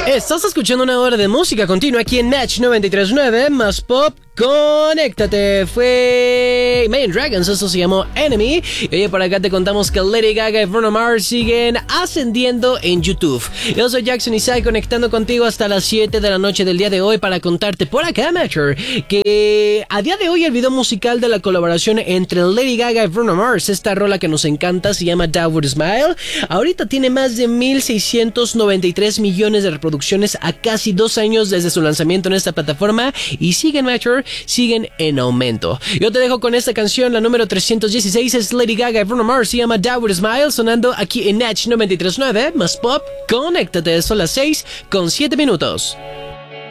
Estás escuchando una hora de música continua aquí en Match 93.9 más pop. Conéctate, fue Imagine Dragons, eso se llamó Enemy. Y oye, por acá te contamos que Lady Gaga y Bruno Mars siguen ascendiendo en YouTube. Yo soy Jackson Isaac, conectando contigo hasta las 7 de la noche del día de hoy para contarte por acá, Matcher, que a día de hoy el video musical de la colaboración entre Lady Gaga y Bruno Mars, esta rola que nos encanta, se llama Downward Smile, ahorita tiene más de 1,693 millones de reproducciones a casi 2 años desde su lanzamiento en esta plataforma y siguen, Matcher, siguen en aumento. Yo te dejo con esta canción, la número 316, es Lady Gaga y Bruno Mars, se llama Downward Smile, sonando aquí en Natch 93.9 más pop. Conéctate, son las 6:07.